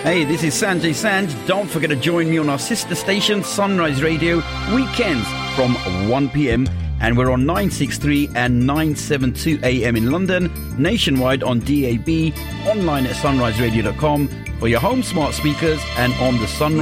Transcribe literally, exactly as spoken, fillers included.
Hey, this is Sanjay Sanj. Don't forget to join me on our sister station, Sunrise Radio, weekends from one p.m. And we're on nine sixty-three and nine seventy-two A M in London, nationwide on D A B, online at sunrise radio dot com for your home smart speakers and on the Sunrise